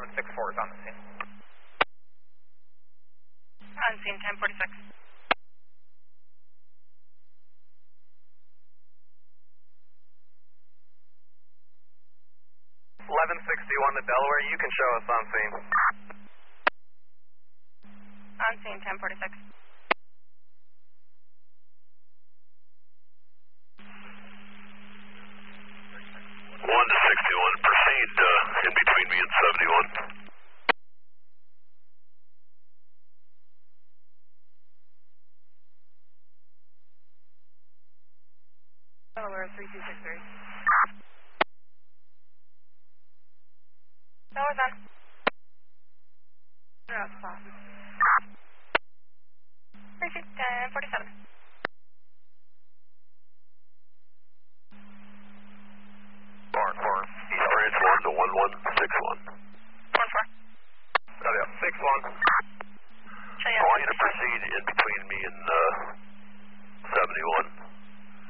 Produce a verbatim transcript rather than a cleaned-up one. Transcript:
eleven six four is on the scene. On scene, ten forty-six. eleven sixty-one to Delaware, you can show us on scene. On scene, ten forty-six. one to sixty-one, proceed uh, in between me and seventy-one. Delaware three two six three. Delaware's on. You're out, Boston. three two, ten forty-seven. Barn four, East Branch one to one one six one. One four. Oh, yeah, six one. I want you to proceed in between me and uh,